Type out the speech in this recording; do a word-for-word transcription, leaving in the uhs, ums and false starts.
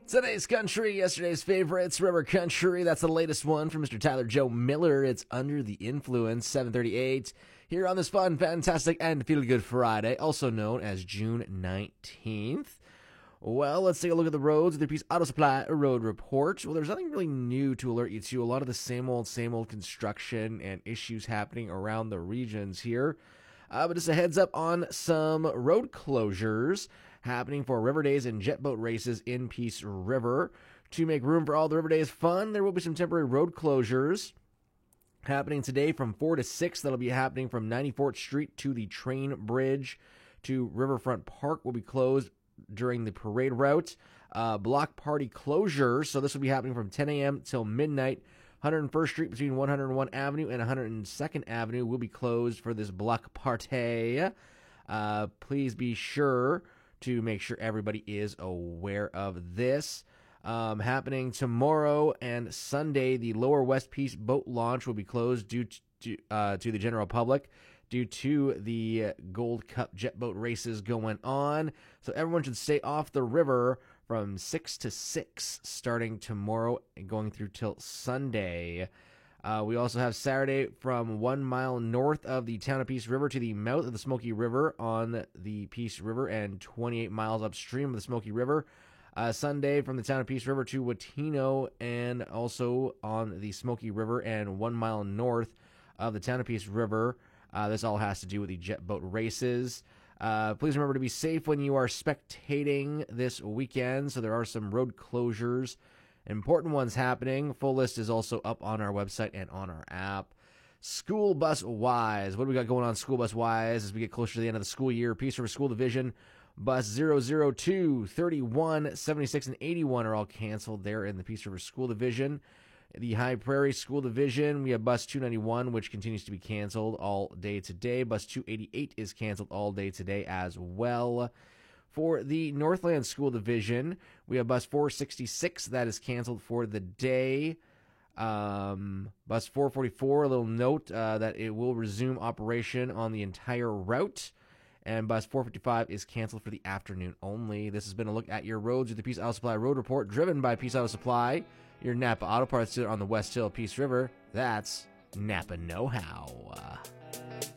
Today's country, yesterday's favorites, River Country. That's the latest one from Mister Tyler Joe Miller. It's Under the Influence, seven thirty-eight, here on this fun, fantastic, and feel-good Friday, also known as June nineteenth. Well, let's take a look at the roads with the Peace Auto Supply Road Report. Well, there's nothing really new to alert you to. A lot of the same old, same old construction and issues happening around the regions here. Uh, but just a heads up on some road closures happening for River Days and jet boat races in Peace River. To make room for all the River Days fun, there will be some temporary road closures happening today from four to six. That'll be happening from ninety-fourth Street to the train bridge to Riverfront Park will be closed during the parade route. Uh, block party closures, so this will be happening from ten a.m. till midnight. one hundred first Street between one hundred one Avenue and one hundred second Avenue will be closed for this block party. Uh, please be sure to make sure everybody is aware of this. Um, happening tomorrow and Sunday, the Lower West Peace boat launch will be closed due to, uh, to the general public due to the Gold Cup jet boat races going on. So everyone should stay off the river from six to six starting tomorrow and going through till Sunday. Uh, we also have Saturday from one mile north of the town of Peace River to the mouth of the Smoky River on the Peace River and twenty-eight miles upstream of the Smoky River. Uh, Sunday from the town of Peace River to Watino and also on the Smoky River and one mile north of the town of Peace River. Uh, this all has to do with the jet boat races. Uh, please remember to be safe when you are spectating this weekend. So there are some road closures, important ones happening. Full list is also up on our website and on our app. School bus wise, what do we got going on school bus wise as we get closer to the end of the school year? Peace River School Division bus zero zero two, thirty-one, seventy-six, and eighty-one are all canceled there in the Peace River School Division. The High Prairie School Division, we have bus two ninety-one, which continues to be canceled all day today. Bus two eighty-eight is canceled all day today as well. For the Northland School Division, we have bus four sixty-six that is canceled for the day. Um, bus four forty-four, a little note uh, that it will resume operation on the entire route. And bus four fifty-five is canceled for the afternoon only. This has been a look at your roads with the Peace Auto Supply Road Report, driven by Peace Auto Supply, your Napa Auto Parts dealer on the West Hill, Peace River. That's Napa Know-How.